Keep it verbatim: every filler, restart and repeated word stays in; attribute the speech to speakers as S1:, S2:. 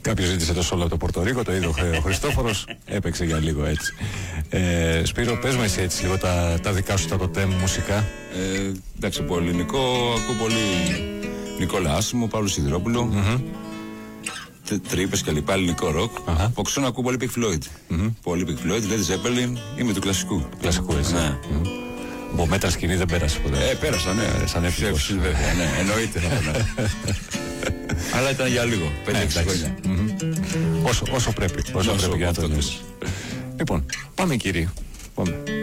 S1: Κάποιος ζήτησε το σόλο από το Πορτορίκο, το είδε ο Χριστόφορος, έπαιξε για λίγο έτσι. Ε, Σπύρο, πες μου εσύ έτσι λίγο τα, τα δικά σου τα τοτέμ μουσικά.
S2: Ε, εντάξει, από ελληνικό ακούω πολύ Νικόλα Άσιμο, Παύλο Σιδηρόπουλο, mm-hmm. Τρύπες και λοιπά, ελληνικό ροκ. Uh-huh. Από ξένα ακούω πολύ Pink Floyd. Mm-hmm. Πολύ Pink Floyd, Led Zeppelin, είμαι του κλασικού.
S1: Κλασικού, έτσι. Ναι. Mm-hmm. Από μέτρα σκηνή δεν πέρασε ποτέ.
S2: Ε, πέρασα, ναι. Ε,
S1: σαν εύκολος.
S2: Βέβαια, ναι, εννοείται θα πονά. Αλλά ήταν για λίγο, πέντε έξι χρόνια.
S1: Mm-hmm. Όσο, όσο πρέπει, όσο, όσο πρέπει για να το εννοήσεις. Λοιπόν, πάμε κύριε. Πάμε.